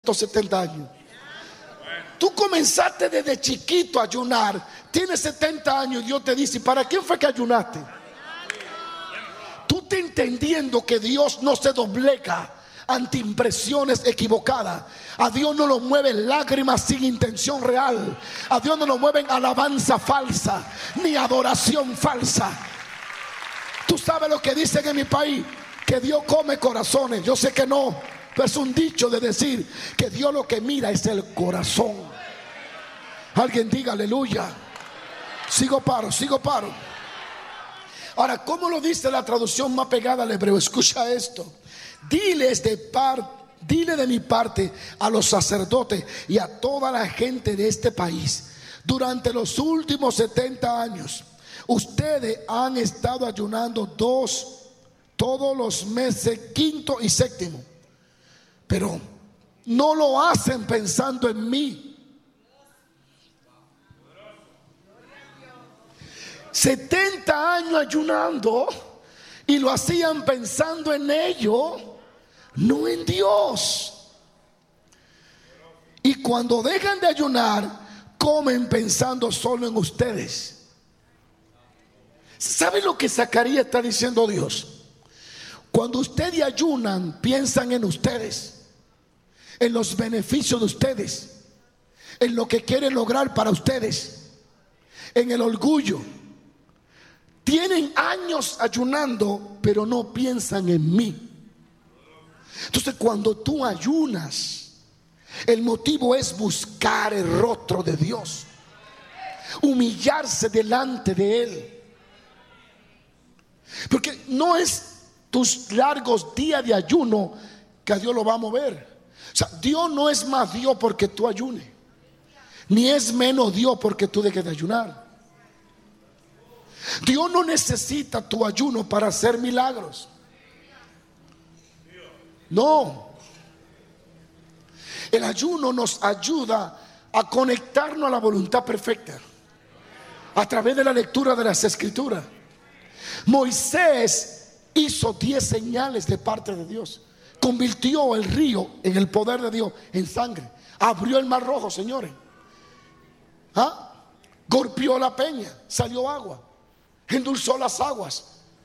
estos 70 años. Tú comenzaste desde chiquito a ayunar. Tienes 70 años y Dios te dice: ¿para quién fue que ayunaste? Tú te entendiendo que Dios no se doblega ante impresiones equivocadas. A Dios no lo mueven lágrimas sin intención real. A Dios no lo mueven alabanza falsa ni adoración falsa. Tú sabes lo que dicen en mi país, que Dios come corazones. Yo sé que no, pero es un dicho de decir que Dios lo que mira es el corazón. Alguien diga aleluya. Sigo paro. Ahora, ¿cómo lo dice la traducción más pegada al hebreo? Escucha esto: dile de mi parte a los sacerdotes y a toda la gente de este país: durante los últimos 70 años ustedes han estado ayunando todos los meses, quinto y séptimo, pero no lo hacen pensando en mí. 70 años ayunando y lo hacían pensando en ellos, no en Dios. Y cuando dejan de ayunar, comen pensando solo en ustedes. ¿Saben lo que Zacarías está diciendo Dios? Cuando ustedes ayunan, piensan en ustedes, en los beneficios de ustedes, en lo que quieren lograr para ustedes, en el orgullo. Tienen años ayunando, pero no piensan en mí. Entonces, cuando tú ayunas, el motivo es buscar el rostro de Dios, humillarse delante de Él. Porque no es tus largos días de ayuno que a Dios lo va a mover. O sea, Dios no es más Dios porque tú ayunes, ni es menos Dios porque tú dejes de ayunar. Dios no necesita tu ayuno para hacer milagros. No. El ayuno nos ayuda a conectarnos a la voluntad perfecta a través de la lectura de las Escrituras. Moisés hizo 10 señales de parte de Dios. Convirtió el río, en el poder de Dios, en sangre. Abrió el mar rojo, señores. Golpeó la peña, salió agua. Endulzó las aguas.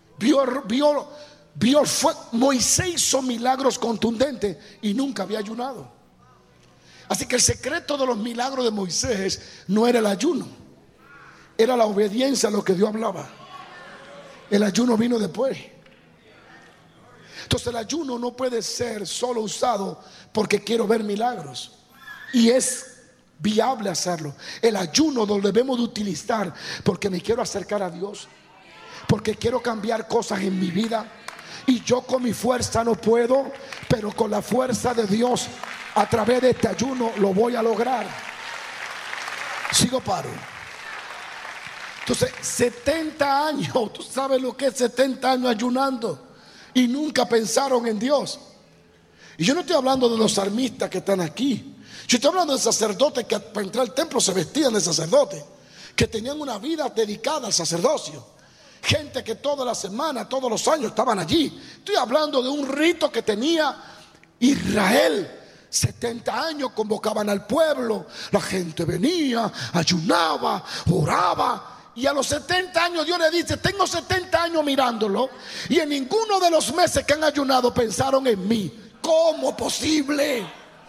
Moisés hizo milagros contundentes y nunca había ayunado. Así que el secreto de los milagros de Moisés no era el ayuno, era la obediencia a lo que Dios hablaba. El ayuno vino después. Entonces el ayuno no puede ser solo usado porque quiero ver milagros, y es viable hacerlo. El ayuno lo debemos de utilizar porque me quiero acercar a Dios, porque quiero cambiar cosas en mi vida, y yo con mi fuerza no puedo, pero con la fuerza de Dios a través de este ayuno lo voy a lograr. Sigo paro. Entonces 70 años, tú sabes lo que es 70 años ayunando y nunca pensaron en Dios. Y yo no estoy hablando de los salmistas que están aquí. Yo estoy hablando de sacerdotes que para entrar al templo se vestían de sacerdotes, que tenían una vida dedicada al sacerdocio. Gente que toda la semana, todos los años estaban allí. Estoy hablando de un rito que tenía Israel. 70 años convocaban al pueblo, la gente venía, ayunaba, oraba. Y a los 70 años Dios le dice: tengo 70 años mirándolo y en ninguno de los meses que han ayunado pensaron en mí. ¿Cómo posible?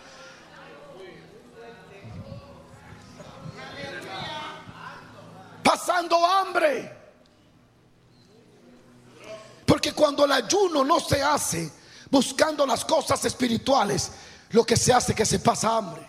Pasando hambre. Porque cuando el ayuno no se hace buscando las cosas espirituales, lo que se hace es que se pasa hambre.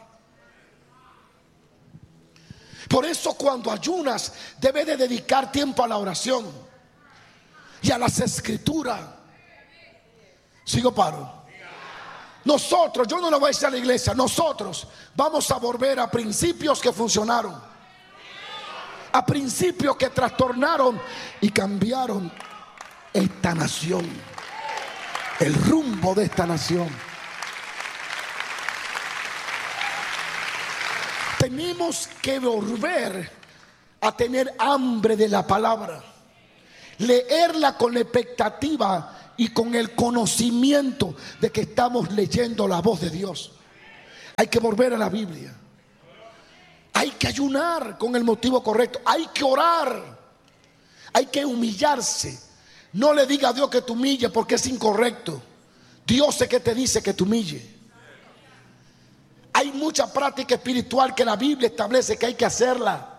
Por eso cuando ayunas debes de dedicar tiempo a la oración y a las Escrituras. Sigo paro. Nosotros, yo no le voy a decir a la iglesia, nosotros vamos a volver a principios que funcionaron, a principios que trastornaron y cambiaron esta nación, el rumbo de esta nación. Tenemos que volver a tener hambre de la palabra, leerla con la expectativa y con el conocimiento de que estamos leyendo la voz de Dios. Hay que volver a la Biblia. Hay que ayunar con el motivo correcto. Hay que orar. Hay que humillarse. No le diga a Dios que te humille porque es incorrecto. Dios es que te dice que te humille. Hay mucha práctica espiritual que la Biblia establece que hay que hacerla.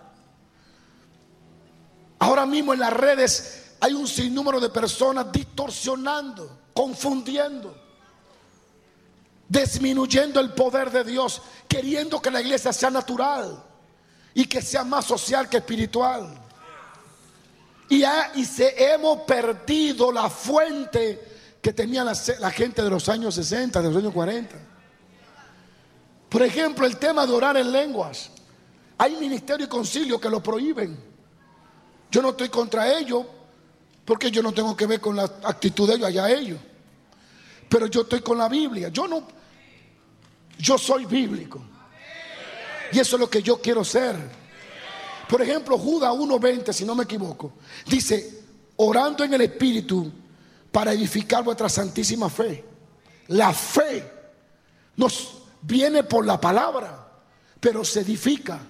Ahora mismo en las redes hay un sinnúmero de personas distorsionando, confundiendo, disminuyendo el poder de Dios, queriendo que la iglesia sea natural y que sea más social que espiritual. Y hemos perdido la fuente que tenía la gente de los años 60, de los años 40. Por ejemplo, el tema de orar en lenguas. Hay ministerio y concilio que lo prohíben. Yo no estoy contra ellos, porque yo no tengo que ver con la actitud de ellos, allá ellos. Pero yo estoy con la Biblia. Yo soy bíblico. Y eso es lo que yo quiero ser. Por ejemplo, Judas 1:20, si no me equivoco, dice: orando en el Espíritu para edificar vuestra santísima fe. La fe nos viene por la palabra, pero se edifica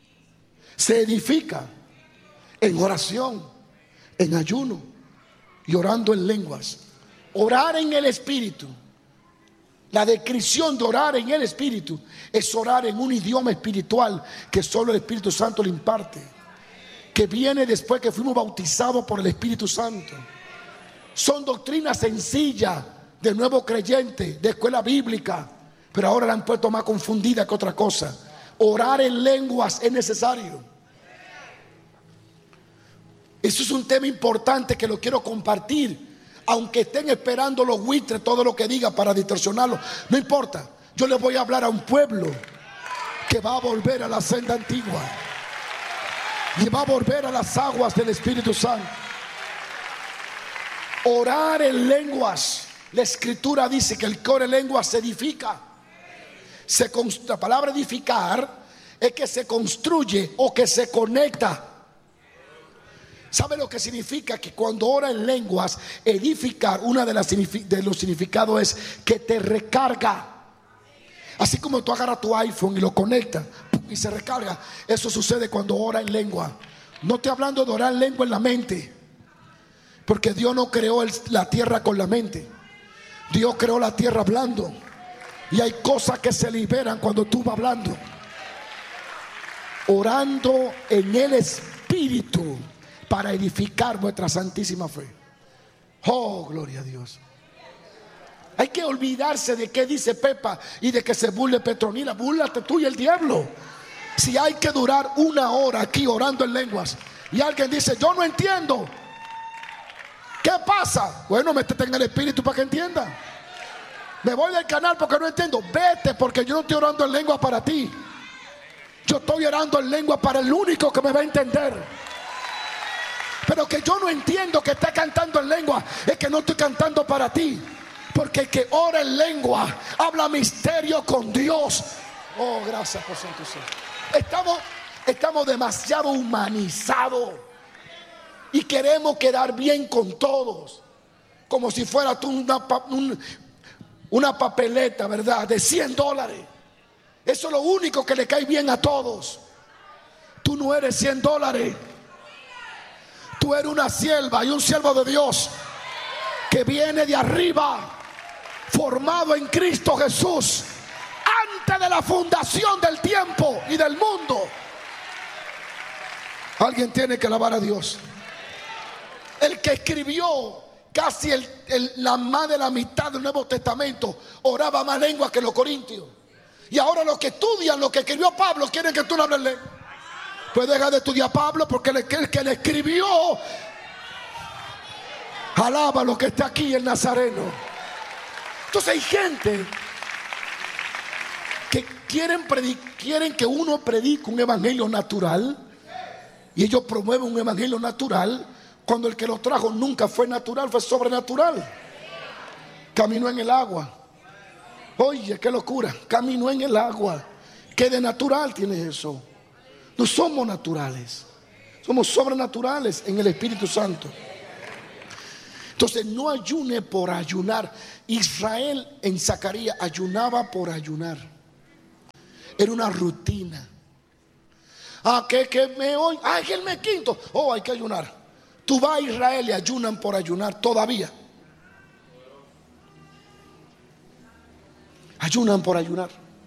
en oración, en ayuno y orando en lenguas. Orar en el Espíritu, la descripción de orar en el Espíritu es orar en un idioma espiritual que solo el Espíritu Santo le imparte, que viene después que fuimos bautizados por el Espíritu Santo. Son doctrinas sencillas de nuevo creyente, de escuela bíblica, pero ahora la han puesto más confundida que otra cosa. Orar en lenguas es necesario. Eso es un tema importante que lo quiero compartir. Aunque estén esperando los buitres todo lo que diga para distorsionarlo, no importa. Yo les voy a hablar a un pueblo que va a volver a la senda antigua y va a volver a las aguas del Espíritu Santo. Orar en lenguas. La Escritura dice que el que ora en lenguas se edifica. La palabra edificar es que se construye o que se conecta. ¿Sabe lo que significa? Que cuando ora en lenguas, edificar, una de los significados es que te recarga. Así como tú agarras tu iPhone y lo conectas y se recarga. Eso sucede cuando ora en lengua. No estoy hablando de orar en lengua en la mente, porque Dios no creó la tierra con la mente. Dios creó la tierra hablando. Y hay cosas que se liberan cuando tú vas hablando. Orando en el Espíritu para edificar vuestra santísima fe. Oh, gloria a Dios. Hay que olvidarse de qué dice Pepa y de que se burle Petronila. Búrlate tú y el diablo. Si hay que durar 1 hora aquí orando en lenguas y alguien dice: yo no entiendo, ¿qué pasa? Bueno, métete en el Espíritu para que entienda. Me voy del canal porque no entiendo. Vete, porque yo no estoy orando en lengua para ti. Yo estoy orando en lengua para el único que me va a entender. Pero que yo no entiendo que esté cantando en lengua, es que no estoy cantando para ti. Porque el que ora en lengua habla misterio con Dios. Oh, gracias por Santo Señor. Estamos demasiado humanizados y queremos quedar bien con todos, como si fuera tú una papeleta, ¿verdad?, de $100. Eso es lo único que le cae bien a todos. Tú no eres $100. Tú eres una sierva y un siervo de Dios que viene de arriba, formado en Cristo Jesús antes de la fundación del tiempo y del mundo. Alguien tiene que alabar a Dios. El que escribió casi más de la mitad del Nuevo Testamento oraba más lengua que los corintios. Y ahora los que estudian lo que escribió Pablo quieren que tú no hables lengua. Pues deja de estudiar a Pablo, porque el que le escribió alaba lo que está aquí, el Nazareno. Entonces hay gente que quieren que uno predique un evangelio natural, y ellos promueven un evangelio natural cuando el que lo trajo nunca fue natural, fue sobrenatural. Caminó en el agua. Oye, qué locura. Caminó en el agua. ¿Qué de natural tiene eso? No somos naturales, somos sobrenaturales en el Espíritu Santo. Entonces no ayune por ayunar. Israel en Zacarías ayunaba por ayunar. era una rutina. Ah, que me hoy, ay, que el mes quinto, oh, hay que ayunar. Tú vas a Israel y ayunan por ayunar todavía. Ayunan por ayunar.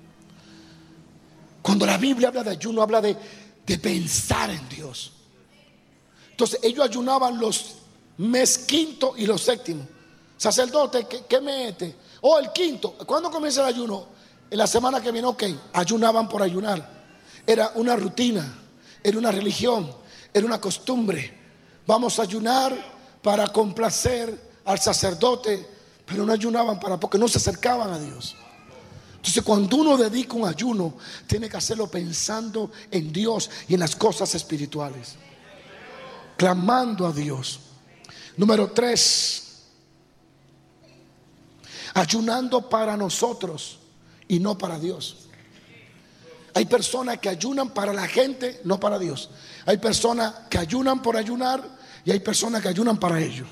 Cuando la Biblia habla de ayuno, habla de pensar en Dios. Entonces ellos ayunaban los mes quinto y los séptimos. Sacerdote, ¿qué mete? Oh, el quinto. ¿Cuándo comienza el ayuno? En la semana que viene, ok. Ayunaban por ayunar. Era una rutina, era una religión, era una costumbre. Vamos a ayunar para complacer al sacerdote, pero no ayunaban porque no se acercaban a Dios. Entonces, cuando uno dedica un ayuno, tiene que hacerlo pensando en Dios y en las cosas espirituales, clamando a Dios. Número 3, ayunando para nosotros y no para Dios. Hay personas que ayunan para la gente, no para Dios. Hay personas que ayunan por ayunar y hay personas que ayunan para ellos,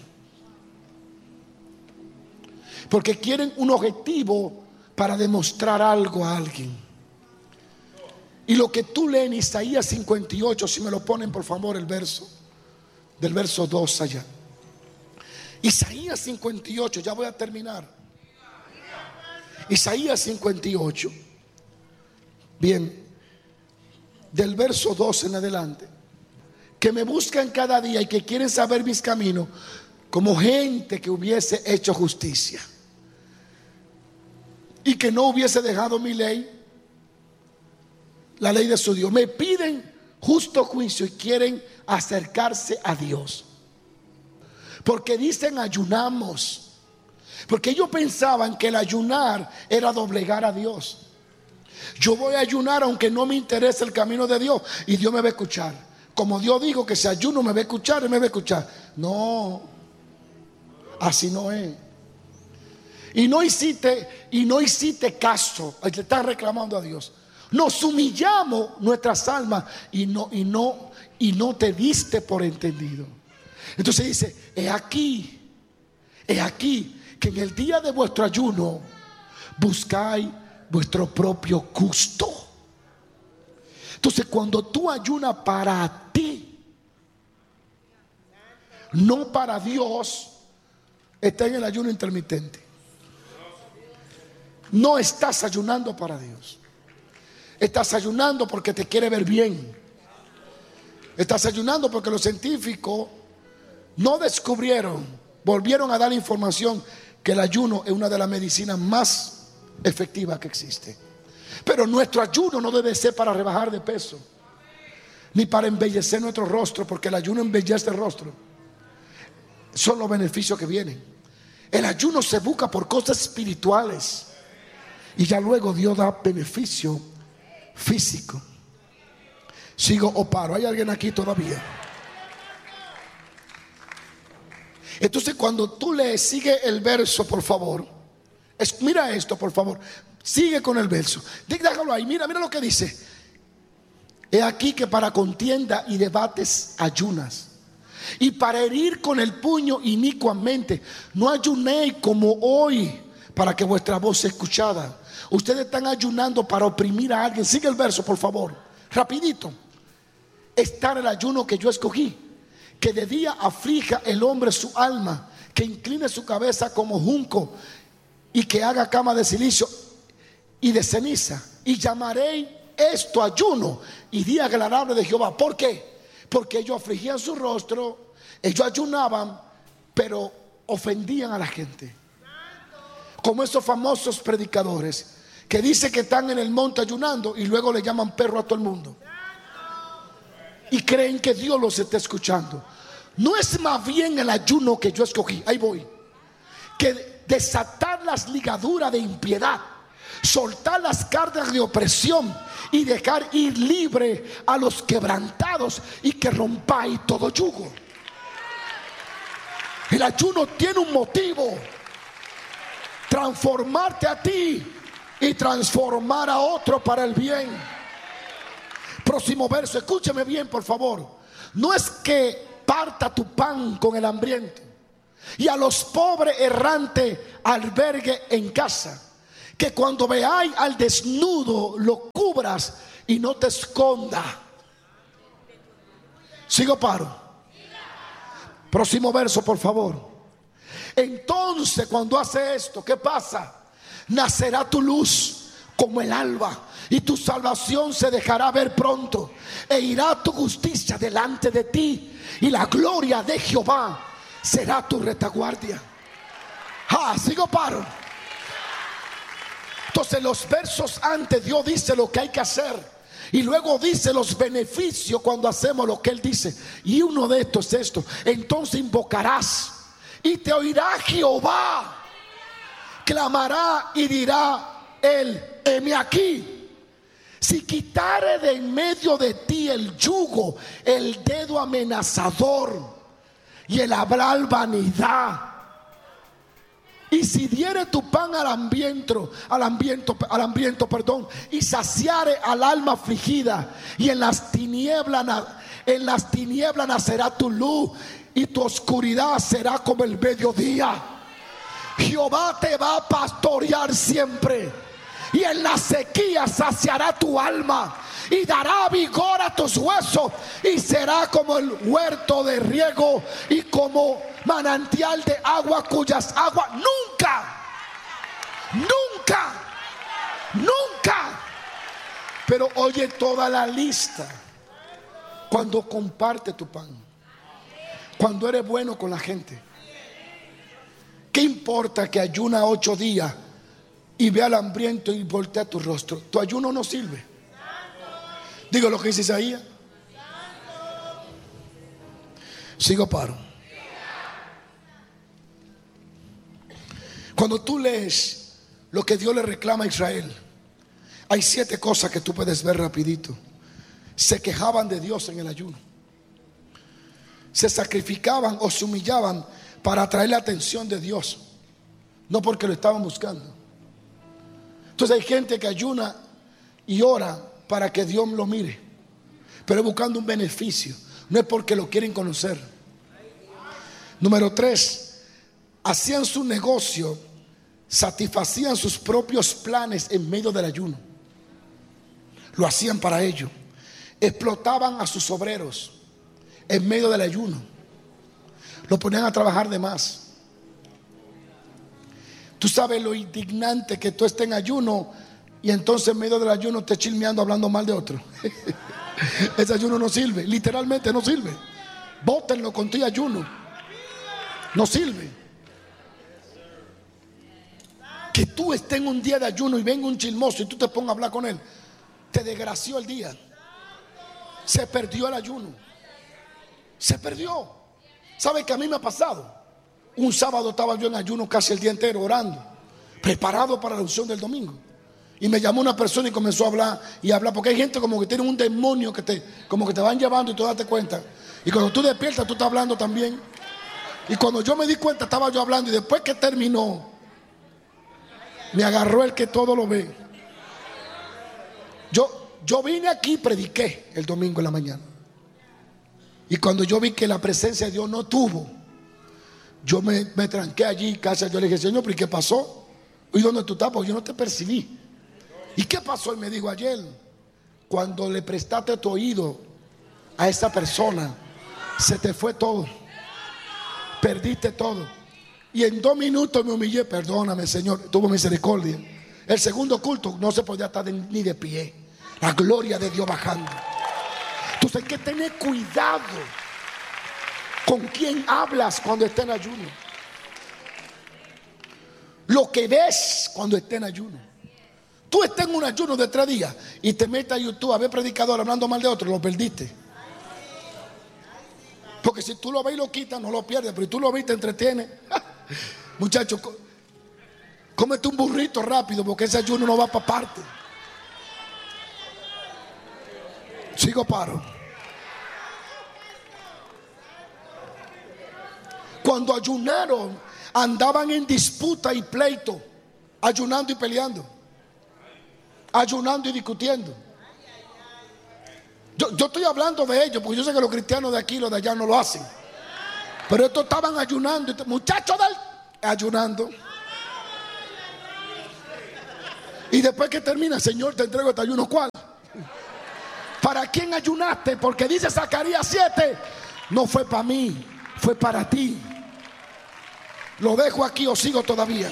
porque quieren un objetivo para demostrar algo a alguien. Y lo que tú lees en Isaías 58, si me lo ponen por favor el verso, del verso 2 allá. Isaías 58, ya voy a terminar. Isaías 58. Bien, del verso 2 en adelante. Que me buscan cada día y que quieren saber mis caminos, como gente que hubiese hecho justicia y que no hubiese dejado mi ley, la ley de su Dios. Me piden justo juicio y quieren acercarse a Dios, porque dicen ayunamos, porque ellos pensaban que el ayunar era doblegar a Dios. Yo voy a ayunar aunque no me interese el camino de Dios, y Dios me va a escuchar. Como Dios dijo que si ayuno me va a escuchar, y me va a escuchar. No, así no es. Y no hiciste caso. Le están reclamando a Dios. Nos humillamos nuestras almas y no te diste por entendido. Entonces dice: he aquí que en el día de vuestro ayuno buscáis vuestro propio gusto. Entonces, cuando tú ayunas para ti, no para Dios, está en el ayuno intermitente. No estás ayunando para Dios. Estás ayunando porque te quiere ver bien. Estás ayunando porque los científicos no descubrieron, volvieron a dar información que el ayuno es una de las medicinas más efectivas que existe. Pero nuestro ayuno no debe ser para rebajar de peso, ni para embellecer nuestro rostro, porque el ayuno embellece el rostro. Son los beneficios que vienen. El ayuno se busca por cosas espirituales, y ya luego Dios da beneficio físico. ¿Sigo o paro? ¿Hay alguien aquí todavía? Entonces, cuando tú lees, sigue el verso, por favor. Mira esto, por favor. Sigue con el verso. Déjalo ahí. Mira lo que dice. He aquí que para contienda y debates ayunas, y para herir con el puño inicuamente. No ayunéis como hoy, para que vuestra voz sea escuchada. Ustedes están ayunando para oprimir a alguien. Sigue el verso, por favor, rapidito. Está el ayuno que yo escogí, que de día aflija el hombre su alma, que incline su cabeza como junco, y que haga cama de silicio y de ceniza. Y llamaréis esto ayuno y día agradable de Jehová. ¿Por qué? Porque ellos afligían su rostro, ellos ayunaban, pero ofendían a la gente. Como esos famosos predicadores que dicen que están en el monte ayunando y luego le llaman perro a todo el mundo, y creen que Dios los está escuchando. No es más bien el ayuno que yo escogí, ahí voy, que desatar las ligaduras de impiedad, soltar las cargas de opresión y dejar ir libre a los quebrantados, y que rompáis todo yugo. El ayuno tiene un motivo: transformarte a ti y transformar a otro para el bien. Próximo verso, escúcheme bien, por favor. No es que parta tu pan con el hambriento, y a los pobres errantes albergue en casa, que cuando veáis al desnudo lo cubra abras y no te esconda. Sigo paro. Próximo verso, por favor. Entonces, cuando hace esto, ¿qué pasa? Nacerá tu luz como el alba, y tu salvación se dejará ver pronto, e irá tu justicia delante de ti, y la gloria de Jehová será tu retaguardia. Sigo paro. Entonces, los versos antes, Dios dice lo que hay que hacer, y luego dice los beneficios cuando hacemos lo que Él dice. Y uno de estos es esto: entonces invocarás y te oirá Jehová, clamará y dirá Él: heme aquí. Si quitare de en medio de ti el yugo, el dedo amenazador y el hablar vanidad, y si diere tu pan al hambriento, y saciare al alma afligida, y en las tinieblas nacerá tu luz, y tu oscuridad será como el mediodía. Jehová te va a pastorear siempre, y en la sequía saciará tu alma, y dará vigor a tus huesos, y será como el huerto de riego, y como manantial de agua, cuyas aguas nunca. Pero oye toda la lista. Cuando comparte tu pan, cuando eres bueno con la gente, ¿qué importa que ayuna 8 días y ve al hambriento y voltea tu rostro? Tu ayuno no sirve. Digo lo que dice Isaías. Sigo paro. Cuando tú lees lo que Dios le reclama a Israel, hay 7 cosas que tú puedes ver rapidito. Se quejaban de Dios en el ayuno. Se sacrificaban o se humillaban para atraer la atención de Dios, no porque lo estaban buscando. Entonces hay gente que ayuna y ora para que Dios lo mire, pero es buscando un beneficio, no es porque lo quieren conocer. Número 3, hacían su negocio, satisfacían sus propios planes en medio del ayuno. Lo hacían para ello. Explotaban a sus obreros en medio del ayuno. Lo ponían a trabajar de más. Tú sabes lo indignante que tú estés en ayuno y entonces en medio del ayuno estés chismeando, hablando mal de otro. Ese ayuno no sirve, literalmente no sirve. Bótenlo con tu ayuno. No sirve. Que tú estés en un día de ayuno y venga un chismoso y tú te pongas a hablar con él, te desgració el día. Se perdió el ayuno. Se perdió. ¿Sabe que a mí me ha pasado? Un sábado estaba yo en ayuno casi el día entero orando, preparado para la unción del domingo, y me llamó una persona y comenzó a hablar y hablar, porque hay gente como que tiene un demonio que como que te van llevando y tú date cuenta, y cuando tú despiertas tú estás hablando también. Y cuando yo me di cuenta estaba yo hablando, y después que terminó me agarró el que todo lo ve. Yo vine aquí y prediqué el domingo en la mañana, y cuando yo vi que la presencia de Dios no tuvo, yo me tranqué allí casi. Yo le dije: Señor, ¿pero qué pasó? ¿Y dónde tú estás? Porque yo no te percibí. ¿Y qué pasó? Y me dijo: ayer, cuando le prestaste tu oído a esa persona, se te fue todo, perdiste todo. Y en 2 minutos me humillé. Perdóname, Señor, tuvo misericordia. El segundo culto no se podía estar ni de pie. La gloria de Dios bajando. Entonces hay que tener cuidado con quién hablas cuando estés en ayuno. Lo que ves cuando estés en ayuno. Tú estás en un ayuno de 3 días y te metes a YouTube a ver predicador hablando mal de otro, lo perdiste. Porque si tú lo ves y lo quitas, no lo pierdes. Pero si tú lo ves y te entretienes, muchachos, cómete un burrito rápido, porque ese ayuno no va para parte. Sigo paro. Cuando ayunaron, andaban en disputa y pleito, ayunando y peleando, ayunando y discutiendo. Yo estoy hablando de ellos porque yo sé que los cristianos de aquí y los de allá no lo hacen. Pero estos estaban ayunando, muchachos ayunando. Y después que termina: Señor, te entrego este ayuno. ¿Cuál? ¿Para quién ayunaste? Porque dice Zacarías 7, no fue para mí, fue para ti. Lo dejo aquí o sigo todavía.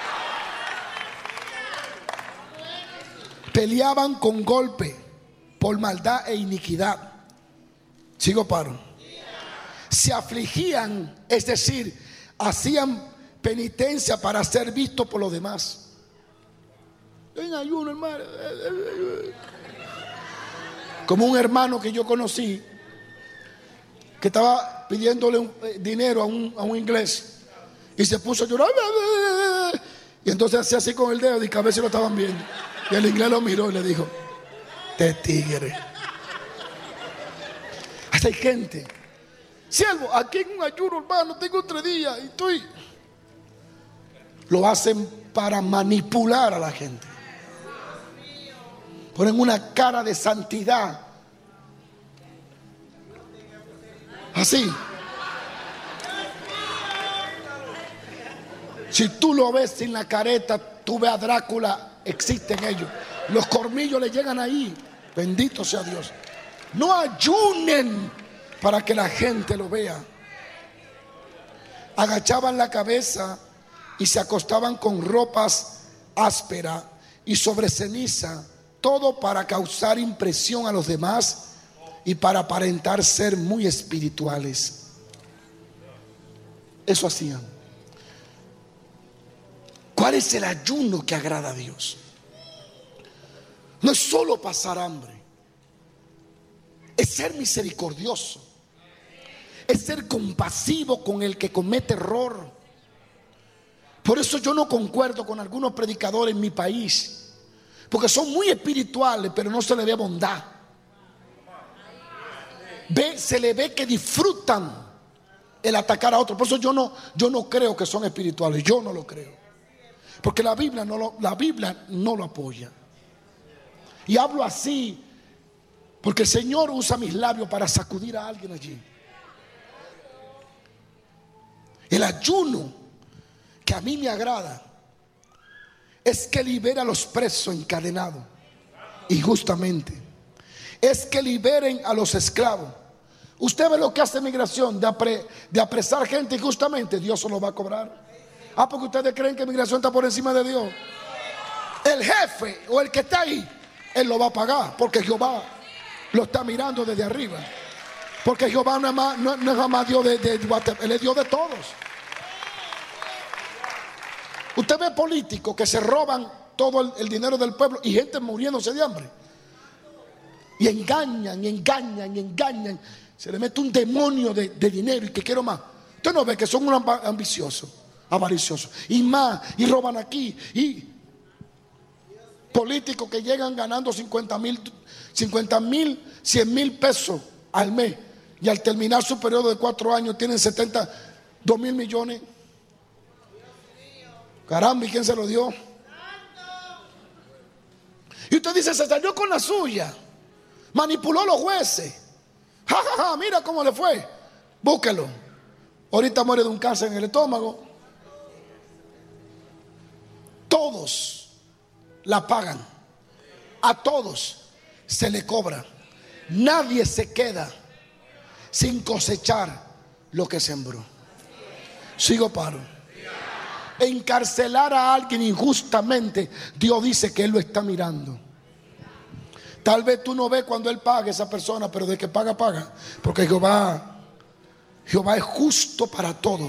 Peleaban con golpe por maldad e iniquidad. Sigo paro. Se afligían, es decir, hacían penitencia para ser vistos por los demás. En ayuno, hermano. Como un hermano que yo conocí, que estaba pidiéndole dinero a un inglés, y se puso a llorar, y entonces hacía así con el dedo y a ver si lo estaban viendo, y el inglés lo miró y le dijo: "Te tigre". Hasta hay gente: "Siervo, aquí en un ayuno, hermano, tengo 3 días y estoy". Lo hacen para manipular a la gente. Ponen una cara de santidad así. Si tú lo ves sin la careta, tú ves a Drácula, existen ellos. Los colmillos le llegan ahí. Bendito sea Dios. No ayunen para que la gente lo vea. Agachaban la cabeza y se acostaban con ropas ásperas y sobre ceniza, todo para causar impresión a los demás y para aparentar ser muy espirituales. Eso hacían. ¿Cuál es el ayuno que agrada a Dios? No es solo pasar hambre, es ser misericordioso, es ser compasivo con el que comete error. Por eso yo no concuerdo con algunos predicadores en mi país, porque son muy espirituales, pero no se le ve bondad. Se le ve que disfrutan el atacar a otros. Por eso yo no creo que son espirituales. Yo no lo creo, porque la Biblia no lo apoya. Y hablo así porque el Señor usa mis labios para sacudir a alguien allí. El ayuno que a mí me agrada es que libera a los presos encadenados injustamente. Es que liberen a los esclavos. Usted ve lo que hace migración de apresar gente injustamente. Dios se lo va a cobrar. Porque ustedes creen que migración está por encima de Dios. El jefe o el que está ahí, él lo va a pagar, porque Jehová lo está mirando desde arriba. Porque Jehová no es jamás Dios de Guatemala, Él es Dios de todos. Usted ve políticos que se roban todo el dinero del pueblo y gente muriéndose de hambre. Y engañan. Se le mete un demonio de dinero y que quiero más. Usted no ve que son unos ambiciosos, avariciosos. Y más, y roban aquí. Y políticos que llegan ganando 50,000, 100,000 pesos al mes. Y al terminar su periodo de 4 años tienen 72,000 millones. Caramba, ¿y quién se lo dio? Y usted dice: se salió con la suya, manipuló a los jueces. Mira cómo le fue. Búsquelo. Ahorita muere de un cáncer en el estómago. Todos la pagan. A todos se le cobra. Nadie se queda sin cosechar lo que sembró. Sigo paro. Encarcelar a alguien injustamente, Dios dice que Él lo está mirando. Tal vez tú no ves cuando Él paga a esa persona, pero de que paga, paga. Porque Jehová es justo para todo.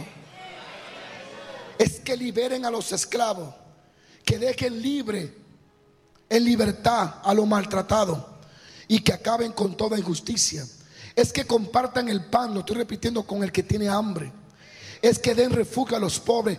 Es que liberen a los esclavos, que dejen libre, en libertad a los maltratados y que acaben con toda injusticia. Es que compartan el pan, lo estoy repitiendo, con el que tiene hambre. Es que den refugio a los pobres,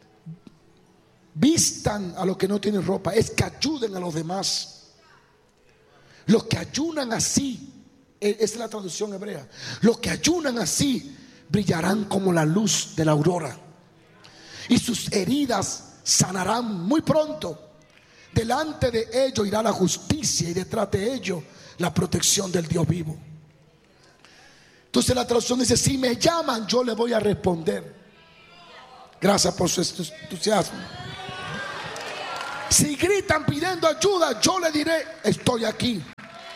vistan a los que no tienen ropa. Es que ayuden a los demás. Los que ayunan así, es la traducción hebrea, los que ayunan así brillarán como la luz de la aurora, y sus heridas sanarán muy pronto. Delante de ellos irá la justicia, y detrás de ellos la protección del Dios vivo. Entonces la traducción dice: si me llaman, yo le voy a responder. Gracias por su entusiasmo. Si gritan pidiendo ayuda, yo le diré: estoy aquí.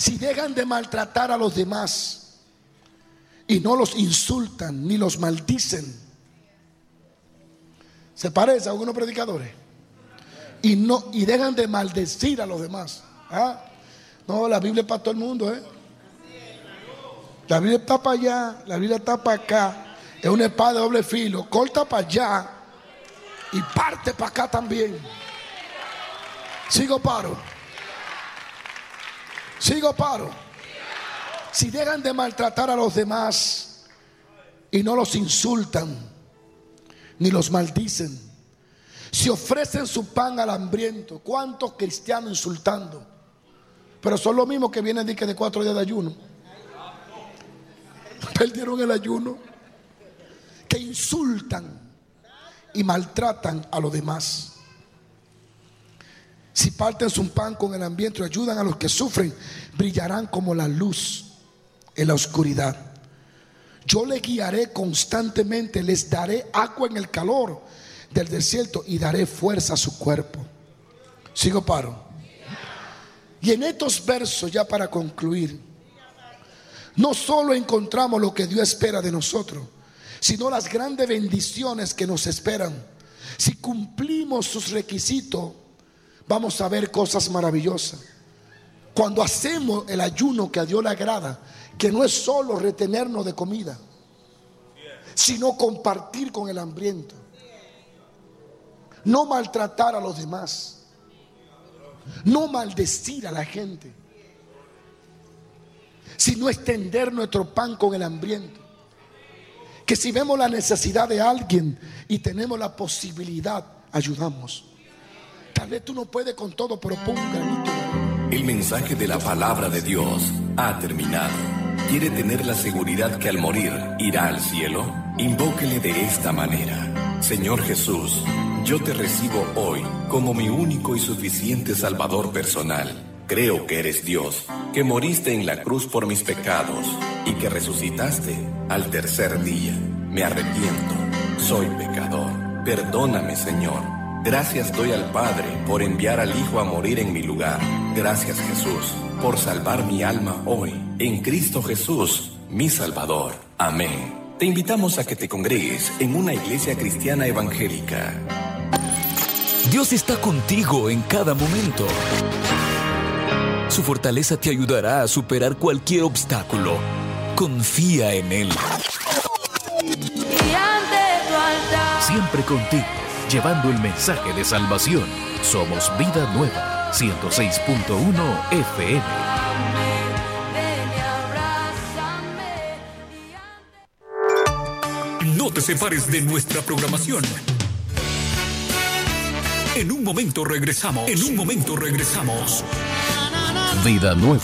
Si dejan de maltratar a los demás y no los insultan ni los maldicen. ¿Se parece a algunos predicadores? Y dejan de maldecir a los demás. ¿Ah? No, la Biblia es para todo el mundo, ¿eh? La Biblia está para allá, la Biblia está para acá. Es una espada de doble filo. Corta para allá y parte para acá también. Sigo paro. Si dejan de maltratar a los demás y no los insultan ni los maldicen, si ofrecen su pan al hambriento. ¿Cuántos cristianos insultando? Pero son los mismos que vienen de 4 días de ayuno. Perdieron el ayuno. Que insultan y maltratan a los demás. Si parten su pan con el hambriento y ayudan a los que sufren, brillarán como la luz en la oscuridad. Yo le guiaré constantemente, les daré agua en el calor del desierto y daré fuerza a su cuerpo. Sigo paro. Y en estos versos, ya para concluir, no solo encontramos lo que Dios espera de nosotros, sino las grandes bendiciones que nos esperan. Si cumplimos sus requisitos, vamos a ver cosas maravillosas. Cuando hacemos el ayuno que a Dios le agrada, que no es solo retenernos de comida, sino compartir con el hambriento, no maltratar a los demás, no maldecir a la gente, sino extender nuestro pan con el hambriento. Que si vemos la necesidad de alguien y tenemos la posibilidad, ayudamos. Tal vez tú no puedes con todo, pero pon un granito de arena. El mensaje de la palabra de Dios ha terminado. ¿Quiere tener la seguridad que al morir irá al cielo? Invóquele de esta manera: Señor Jesús, yo te recibo hoy como mi único y suficiente Salvador personal. Creo que eres Dios, que moriste en la cruz por mis pecados y que resucitaste al tercer día. Me arrepiento, soy pecador. Perdóname, Señor. Gracias doy al Padre por enviar al Hijo a morir en mi lugar. Gracias, Jesús, por salvar mi alma hoy, en Cristo Jesús, mi Salvador. Amén. Te invitamos a que te congregues en una iglesia cristiana evangélica. Dios está contigo en cada momento. Su fortaleza te ayudará a superar cualquier obstáculo. Confía en Él. Siempre contigo, llevando el mensaje de salvación. Somos Vida Nueva, 106.1 FM. No te separes de nuestra programación. En un momento regresamos. Vida Nueva,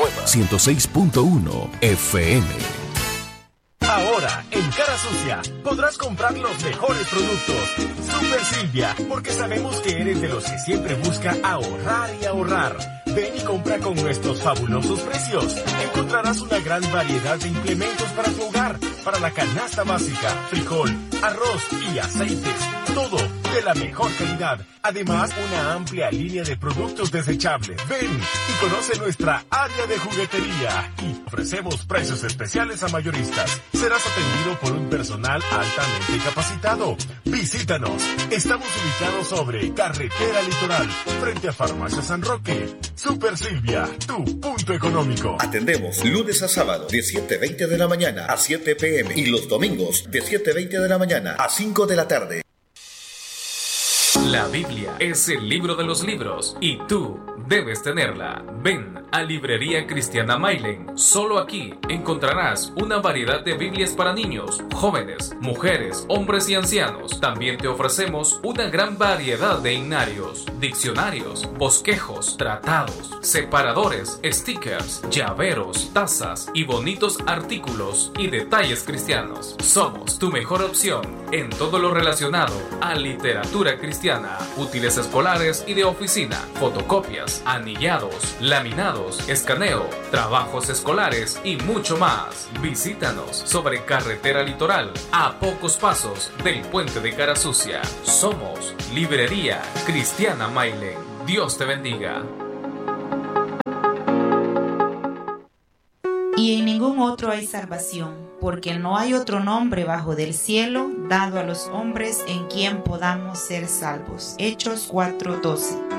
106.1 FM. Ahora, en Cara Sucia, podrás comprar los mejores productos. Super Silvia, porque sabemos que eres de los que siempre busca ahorrar y ahorrar. Ven y compra con nuestros fabulosos precios. Encontrarás una gran variedad de implementos para tu hogar, para la canasta básica, frijol, arroz y aceites. Todo de la mejor calidad. Además, una amplia línea de productos desechables. Ven y conoce nuestra área de juguetería. Y ofrecemos precios especiales a mayoristas. Serás atendido por un personal altamente capacitado. Visítanos. Estamos ubicados sobre Carretera Litoral, frente a Farmacia San Roque. Super Silvia, tu punto económico. Atendemos lunes a sábado de 7:20 de la mañana a 7 p.m. y los domingos de 7:20 de la mañana a 5 de la tarde. La Biblia es el libro de los libros y tú debes tenerla. Ven a Librería Cristiana Mailen. Solo aquí encontrarás una variedad de Biblias para niños, jóvenes, mujeres, hombres y ancianos. También te ofrecemos una gran variedad de himnarios, diccionarios, bosquejos, tratados, separadores, stickers, llaveros, tazas y bonitos artículos y detalles cristianos. Somos tu mejor opción en todo lo relacionado a literatura cristiana, útiles escolares y de oficina, fotocopias, anillados, laminados, escaneo, trabajos escolares y mucho más. Visítanos sobre Carretera Litoral, a pocos pasos del puente de Cara Sucia. Somos Librería Cristiana Mailen. Dios te bendiga. Y en ningún otro hay salvación, porque no hay otro nombre bajo del cielo dado a los hombres en quien podamos ser salvos. Hechos 4:12.